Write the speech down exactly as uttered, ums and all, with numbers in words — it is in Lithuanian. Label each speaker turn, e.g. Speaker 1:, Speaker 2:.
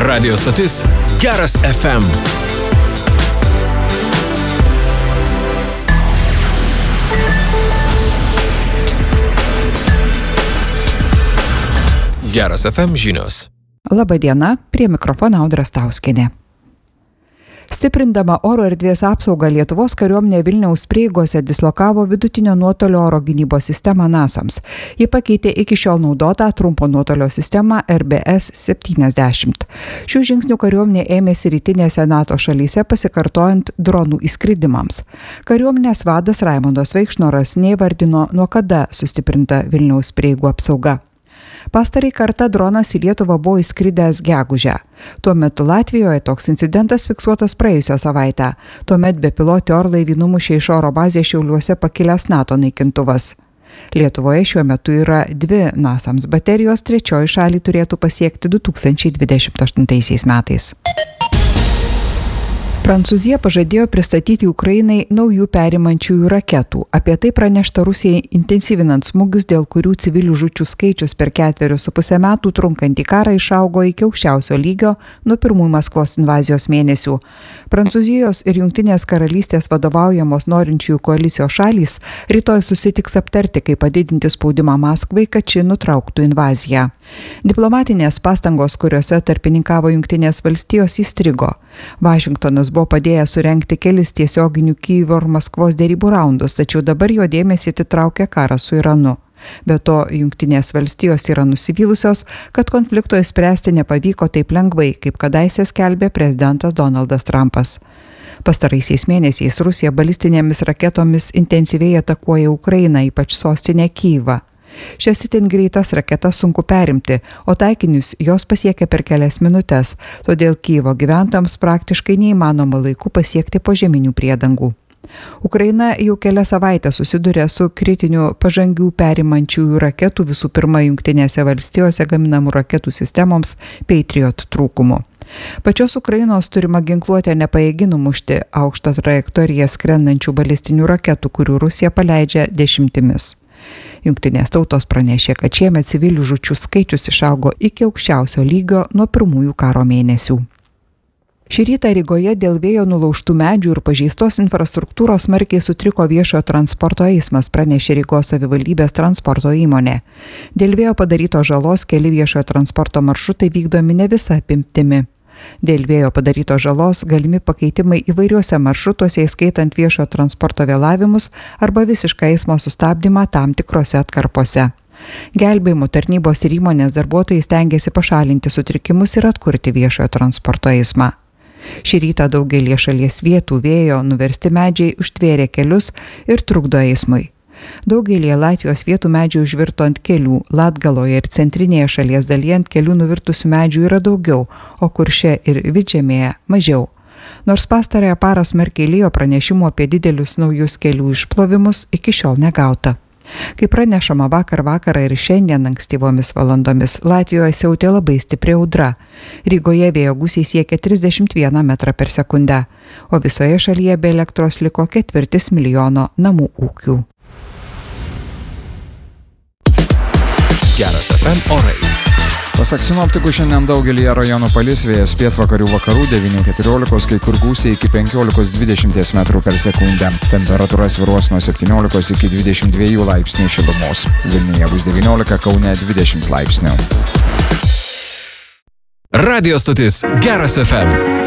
Speaker 1: Radio stotis Geras F M. Geras F M žinios.
Speaker 2: Labą dieną, prie mikrofono Audra Stauskienė. Stiprindama oro erdvės apsaugą, Lietuvos kariuomenė Vilniaus prieigose dislokavo vidutinio nuotolio oro gynybos sistemą NASAMS. Ji pakeitė iki šiol naudotą trumpo nuotolio sistemą R B S septyniasdešimt. Šių žingsnių kariuomenė ėmėsi rytinėse NATO šalyse pasikartojant dronų įskridimams. Kariuomenės vadas Raimondas Vaikšnoras neįvardino, nuo kada sustiprinta Vilniaus prieigų apsauga. Pastarąjį kartą dronas į Lietuvą buvo įskridęs gegužę. Tuo metu Latvijoje toks incidentas fiksuotas praėjusią savaitę. Tuomet bepilotį orlaivį numušė iš oro bazės Šiauliuose pakilęs NATO naikintuvas. Lietuvoje šiuo metu yra dvi NASAMS baterijos, trečioji šalį turėtų pasiekti du tūkstančiai dvidešimt aštuntaisiais metais. Prancūzija pažadėjo pristatyti Ukrainai naujų perimančiųjų raketų. Apie tai pranešta Rusijai intensyvinant smūgius, dėl kurių civilių žūčių skaičius per ketverius su pusę metų trunkantį karą išaugo iki aukščiausio lygio nuo pirmųjų Maskvos invazijos mėnesių. Prancūzijos ir Jungtinės karalystės vadovaujamos norinčiųjų koalicijos šalys rytoj susitiks aptarti, kaip padidinti spaudimą Maskvai, kad ši nutrauktų invaziją. Diplomatinės pastangos, kuriuose tarpininkavo Jungtinės valstijos, įstrigo. Vašingtonas buvo padėjęs surengti kelis tiesioginių Kyjivo ir Maskvos derybų raundus, tačiau dabar jo dėmesį atitraukia karas su Iranu. Be to, Jungtinės valstijos yra nusivylusios, kad konflikto išspręsti nepavyko taip lengvai, kaip kadaise skelbė prezidentas Donaldas Trumpas. Pastaraisiais mėnesiais Rusija balistinėmis raketomis intensyviai atakuoja Ukrainą, ypač sostinę Kyjivą. Šias itin greitas raketas sunku perimti, o taikinius jos pasiekia per kelias minutes, todėl Kyjivo gyventojams praktiškai neįmanoma laiku pasiekti požeminių priedangų. Ukraina jau kelias savaitės susiduria su kritiniu pažangių perimančiųjų raketų, visų pirma Jungtinėse valstijose gaminamų raketų sistemoms Patriot trūkumu. Pačios Ukrainos turima ginkluotė nepajėgi numušti aukštą trajektoriją skrendančių balistinių raketų, kurių Rusija paleidžia dešimtimis. Jungtinės tautos pranešė, kad šiemet civilių žūčių skaičius išaugo iki aukščiausio lygio nuo pirmųjų karo mėnesių. Šį rytą Rygoje dėl vėjo nulaužtų medžių ir pažeistos infrastruktūros smarkiai sutriko viešojo transporto eismas, pranešė Rygos savivaldybės transporto įmonė. Dėl vėjo padarytos žalos keli viešojo transporto maršrutai vykdomi ne visa apimtimi. Dėl vėjo padarytos žalos galimi pakeitimai įvairiuose maršrutuose, įskaitant viešojo transporto vėlavimus arba visišką eismo sustabdymą tam tikrose atkarpose. Gelbėjimo tarnybos ir įmonės darbuotojai stengiasi pašalinti sutrikimus ir atkurti viešojo transporto eismą. Šį rytą daugelį šalies vietų vėjo nuversti medžiai užtvėrė kelius ir trukdo eismui. Daugelį Latvijos vietų medžių užvirto ant kelių, Latgaloje ir centrinėje šalies dalyje ant kelių nuvirtusių medžių yra daugiau, o Kurše ir Vidžemėje mažiau. Nors pastarąją parą smarkiai lijo, pranešimų apie didelius naujus kelių išplovimus iki šiol negauta. Kaip pranešama, vakar vakarą ir šiandien ankstyvomis valandomis Latvijoje siautė labai stipri audra. Rygoje vėjo gūsiai siekia trisdešimt vieną metrą per sekundę, o visoje šalyje be elektros liko ketvirtis milijono namų ūkių.
Speaker 1: Geras F M orai.
Speaker 3: Pasak sinoptikų, šiandien daugelį rajonų palis, vėjas pietvakarių vakarų devyni keturiolikos, kai kur gūsiai iki penkiolikos dvidešimt metrų per sekundę. Temperatūra svyruos nuo septyniolikos iki dvidešimt dviejų laipsnių šilumos. Vilniuje bus devyniolika, Kaune dvidešimt laipsnių.
Speaker 1: Radio stotis Geras F M.